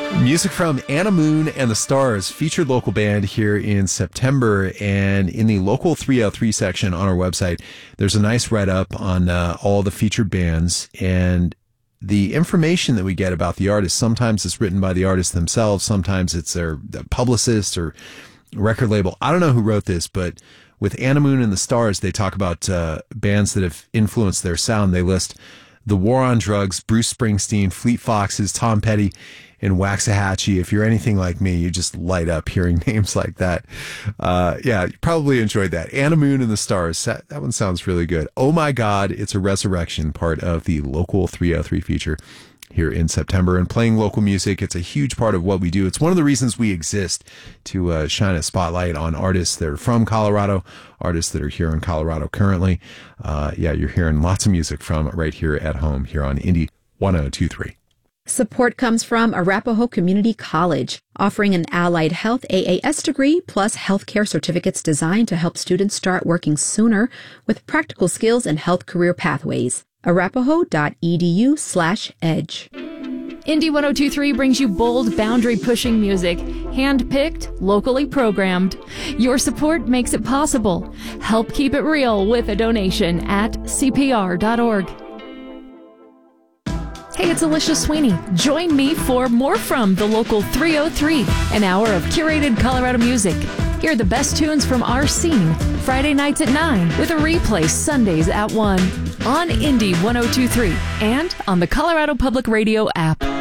Music from Anna Moon and the Stars, featured local band here in September. And in the local 303 section on our website, there's a nice write-up on all the featured bands. And the information that we get about the artist, sometimes it's written by the artist themselves, sometimes it's their publicist or record label. I don't know who wrote this, but with Anna Moon and the Stars, they talk about bands that have influenced their sound. They list The War on Drugs, Bruce Springsteen, Fleet Foxes, Tom Petty, and Waxahachie. If you're anything like me, you just light up hearing names like that. Yeah, you probably enjoyed that. Anna Moon and the Stars. That one sounds really good. Oh My God, It's a Resurrection, part of the local 303 feature here in September. And playing local music, it's a huge part of what we do. It's one of the reasons we exist, to shine a spotlight on artists that are from Colorado, artists that are here in Colorado currently. Yeah, you're hearing lots of music from right here at home here on Indie 1023. Support comes from Arapahoe Community College, offering an allied health AAS degree plus healthcare certificates designed to help students start working sooner with practical skills and health career pathways. arapahoe.edu/edge. Indie 1023 brings you bold, boundary-pushing music, hand-picked, locally programmed. Your support makes it possible. Help keep it real with a donation at cpr.org. Hey, it's Alicia Sweeney. Join me for More From the Local 303, an hour of curated Colorado music. Hear the best tunes from our scene, Friday nights at 9, with a replay Sundays at 1, on Indie 1023, and on the Colorado Public Radio app.